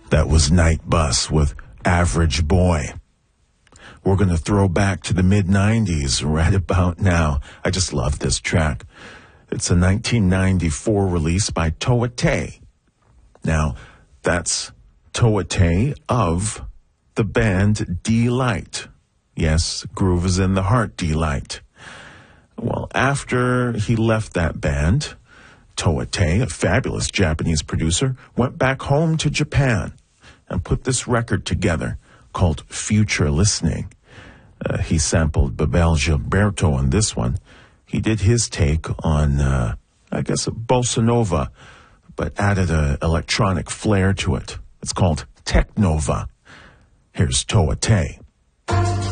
That was Night Bus with Average Boy. We're going to throw back to the mid-90s right about now. I just love this track. It's a 1994 release by Toa Tei. Now, that's Toa Tei of the band D-Light. Yes, Groove is in the Heart, D-Light. Well, after he left that band, Toa Tei, a fabulous Japanese producer, went back home to Japan and put this record together called Future Listening. He sampled Bebel Gilberto on this one. He did his take on, I guess, bossa nova, but added an electronic flair to it. It's called Technova. Here's Toa Tei.